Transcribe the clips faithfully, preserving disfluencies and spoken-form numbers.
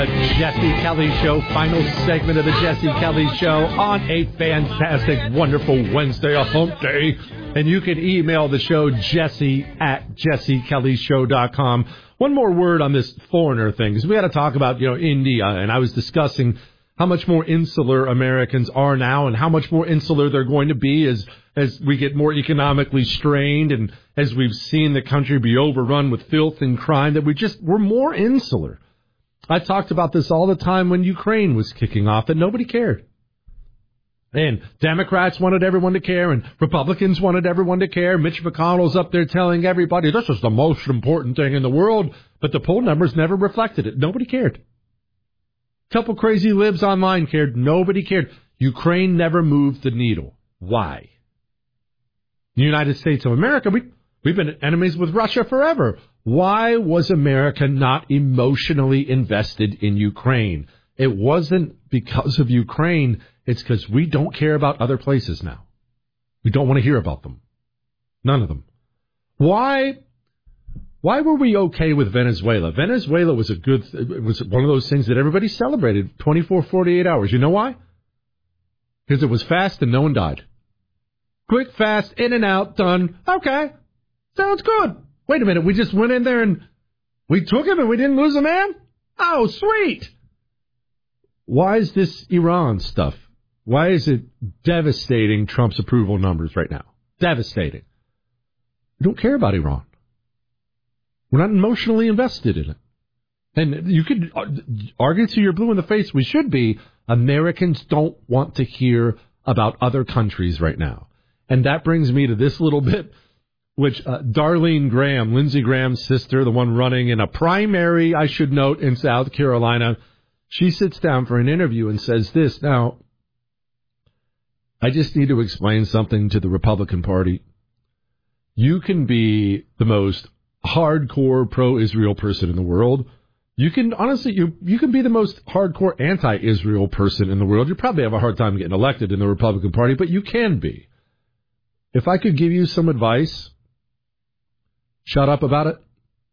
Jesse Kelly Show, final segment of the Jesse Kelly Show on a fantastic, wonderful Wednesday, a hump day. And you can email the show, Jesse at jesse kelly show dot com. One more word on this foreigner thing, because we got to talk about, you know, India, and I was discussing how much more insular Americans are now and how much more insular they're going to be as as we get more economically strained and as we've seen the country be overrun with filth and crime, that we just, we're more insular. I talked about this all the time when Ukraine was kicking off, and nobody cared. And Democrats wanted everyone to care, and Republicans wanted everyone to care. Mitch McConnell's up there telling everybody this is the most important thing in the world, but the poll numbers never reflected it. Nobody cared. A couple crazy libs online cared. Nobody cared. Ukraine never moved the needle. Why? The United States of America, we, we've been enemies with Russia forever. Why was America not emotionally invested in Ukraine? It wasn't because of Ukraine. It's because we don't care about other places now. We don't want to hear about them. None of them. Why? Why were we okay with Venezuela? Venezuela was a good, it was one of those things that everybody celebrated twenty-four, forty-eight hours. You know why? Because it was fast and no one died. Quick, fast, in and out, done. Okay. Sounds good. Wait a minute. We just went in there and we took him and we didn't lose a man? Oh, sweet. Why is this Iran stuff? Why is it devastating Trump's approval numbers right now? Devastating. We don't care about Iran. We're not emotionally invested in it. And you could argue till you're blue in the face. We should be. Americans don't want to hear about other countries right now. And that brings me to this little bit, which uh, Darlene Graham, Lindsey Graham's sister, the one running in a primary, I should note, in South Carolina, she sits down for an interview and says this. Now, I just need to explain something to the Republican Party. You can be the most hardcore pro-Israel person in the world. You can, honestly, you, you can be the most hardcore anti-Israel person in the world. You probably have a hard time getting elected in the Republican Party, but you can be. If I could give you some advice, shut up about it.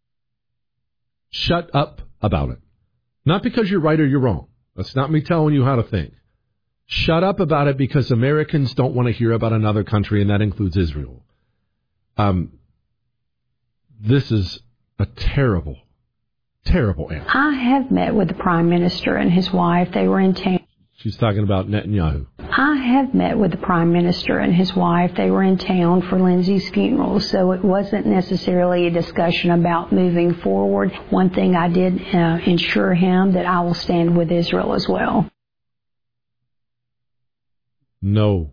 Shut up about it. Not because you're right or you're wrong. That's not me telling you how to think. Shut up about it because Americans don't want to hear about another country, and that includes Israel. Um, this is a terrible, terrible answer. I have met with the Prime Minister and his wife. They were in town. She's talking about Netanyahu. I have met with the Prime Minister and his wife. They were in town for Lindsey's funeral, so it wasn't necessarily a discussion about moving forward. One thing I did uh, ensure him that I will stand with Israel as well. No.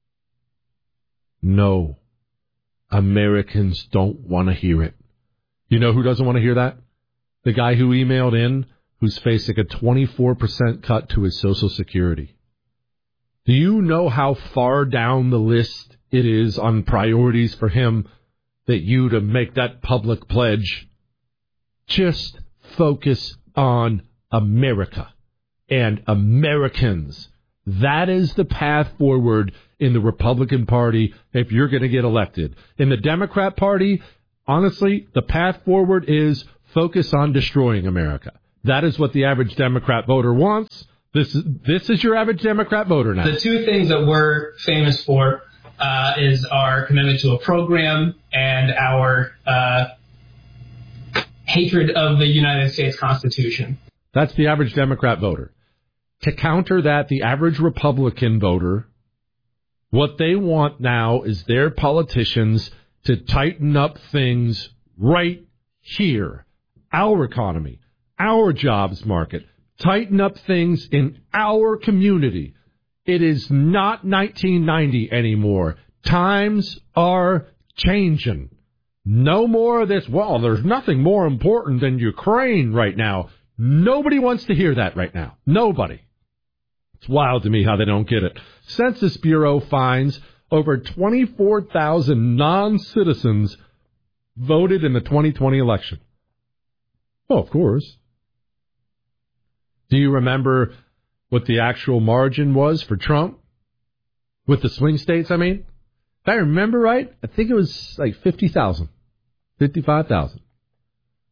No. Americans don't want to hear it. You know who doesn't want to hear that? The guy who emailed in, who's facing a twenty-four percent cut to his Social Security. Do you know how far down the list it is on priorities for him that you to make that public pledge? Just focus on America and Americans. That is the path forward in the Republican Party if you're going to get elected. In the Democrat Party, honestly, the path forward is focus on destroying America. That is what the average Democrat voter wants. This is this is your average Democrat voter now. The two things that we're famous for uh, is our commitment to a program and our uh, hatred of the United States Constitution. That's the average Democrat voter. To counter that, the average Republican voter, what they want now is their politicians to tighten up things right here. Our economy, our jobs market, tighten up things in our community. It is not nineteen ninety anymore. Times are changing. No more of this, well, there's nothing more important than Ukraine right now. Nobody wants to hear that right now. Nobody. It's wild to me how they don't get it. Census Bureau finds over twenty-four thousand non-citizens voted in the twenty twenty election. Oh, of course. Do you remember what the actual margin was for Trump? With the swing states, I mean? If I remember right, I think it was like fifty thousand, fifty-five thousand.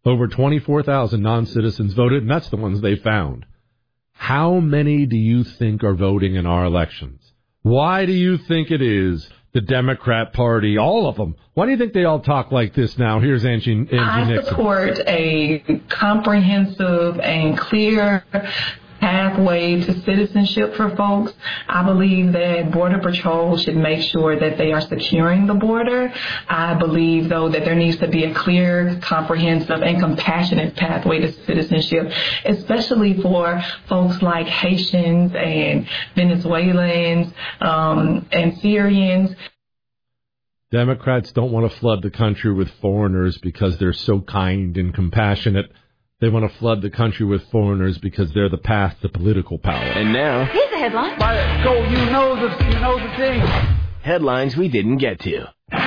Over twenty-four thousand non-citizens voted, and that's the ones they found. How many do you think are voting in our elections? Why do you think it is the Democrat Party, all of them? Why do you think they all talk like this now? Here's Angie, Angie I Nixon. I support a comprehensive and clear pathway to citizenship for folks. I believe that Border Patrol should make sure that they are securing the border. I believe, though, that there needs to be a clear, comprehensive, and compassionate pathway to citizenship, especially for folks like Haitians and Venezuelans um, and Syrians. Democrats don't want to flood the country with foreigners because they're so kind and compassionate. They want to flood the country with foreigners because they're the path to political power. And now, here's the headline. Go, you know the, you know the thing. Headlines we didn't get to.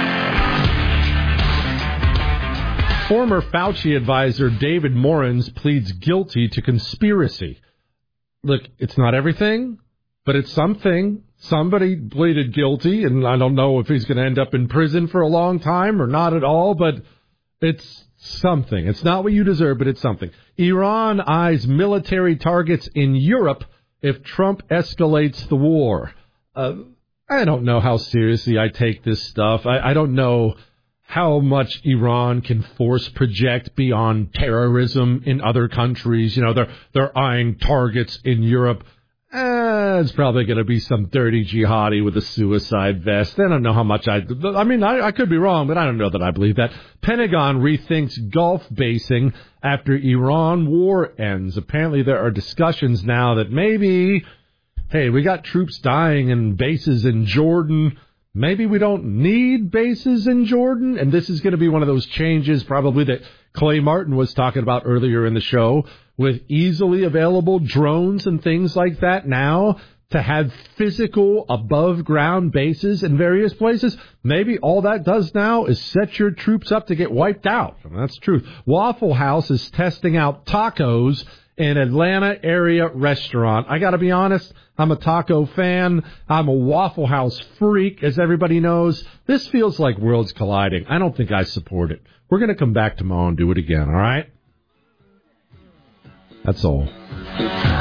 Former Fauci advisor David Morans pleads guilty to conspiracy. Look, it's not everything, but it's something. Somebody pleaded guilty, and I don't know if he's going to end up in prison for a long time or not at all, but it's something. It's not what you deserve, but it's something. Iran eyes military targets in Europe if Trump escalates the war. Uh, I don't know how seriously I take this stuff. I, I don't know how much Iran can force project beyond terrorism in other countries. You know, they're they're eyeing targets in Europe. Eh, it's probably going to be some dirty jihadi with a suicide vest. I don't know how much I... I mean, I, I could be wrong, but I don't know that I believe that. Pentagon rethinks Gulf basing after Iran war ends. Apparently there are discussions now that maybe, hey, we got troops dying in bases in Jordan. Maybe we don't need bases in Jordan. And this is going to be one of those changes probably that Clay Martin was talking about earlier in the show, with easily available drones and things like that now to have physical above-ground bases in various places. Maybe all that does now is set your troops up to get wiped out. I mean, that's true. Waffle House is testing out tacos in Atlanta area restaurant. I got to be honest, I'm a taco fan. I'm a Waffle House freak, as everybody knows. This feels like worlds colliding. I don't think I support it. We're going to come back tomorrow and do it again, all right? That's all.